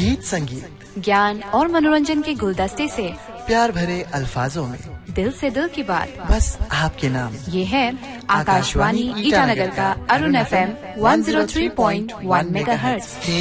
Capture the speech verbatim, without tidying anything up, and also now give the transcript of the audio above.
गीत संगीत, ज्ञान और मनोरंजन के गुलदस्ते से प्यार भरे अल्फाजों में दिल से दिल की बात, बस आपके नाम। ये है आकाशवाणी ईटानगर का Arun F M one zero three point one megahertz.